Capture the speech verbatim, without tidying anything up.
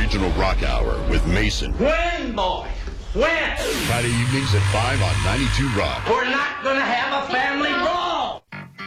Regional Rock Hour with Mason. When, boy? When? Friday evenings at five on ninety-two Rock. We're not going to have a family brawl.